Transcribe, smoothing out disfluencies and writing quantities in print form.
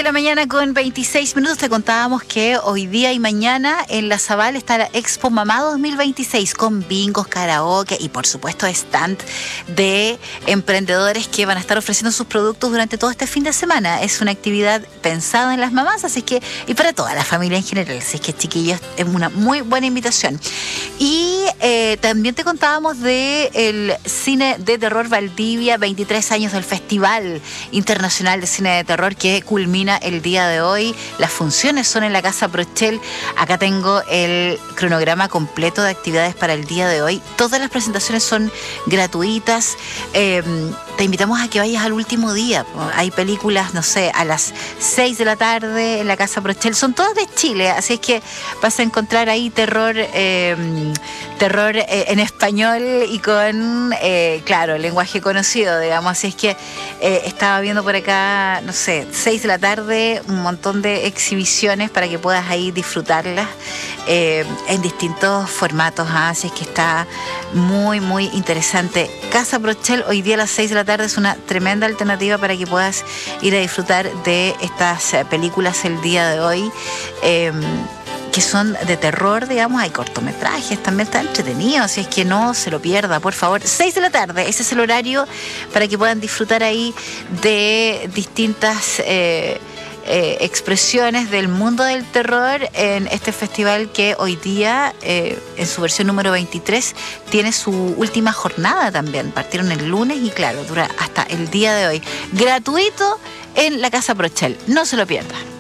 la mañana con 26 minutos. Te contábamos que hoy día y mañana en La Zabal está la Expo Mamá 2026 con bingos, karaoke y por supuesto stand de emprendedores que van a estar ofreciendo sus productos durante todo este fin de semana. Es una actividad pensada en las mamás, así que, y para toda la familia en general. Así que, chiquillos, es una muy buena invitación. Y también te contábamos de el cine de terror Valdivia, 23 años del Festival Internacional de Cine de Terror que culmina el día de hoy. Las funciones son en la Casa Prochel. Acá tengo el cronograma completo de actividades para el día de hoy. Todas las presentaciones son gratuitas. Te invitamos a que vayas al último día. Hay películas, no sé, a las 6 de la tarde en la Casa Prochel. Son todas de Chile, así es que vas a encontrar ahí terror en español y con, claro, lenguaje conocido, digamos. Así es que estaba viendo por acá, no sé, 6 de la tarde, un montón de exhibiciones para que puedas ahí disfrutarlas en distintos formatos. Así es que está muy, muy interesante. Casa Prochel, hoy día a las 6 de la tarde, es una tremenda alternativa para que puedas ir a disfrutar de estas películas el día de hoy. Que son de terror, digamos, hay cortometrajes, también está entretenido, así es que no se lo pierda, por favor. 6 de la tarde, ese es el horario para que puedan disfrutar ahí de distintas expresiones del mundo del terror en este festival que hoy día, en su versión número 23, tiene su última jornada también. Partieron el lunes y claro, dura hasta el día de hoy. Gratuito en la Casa Prochel, no se lo pierda.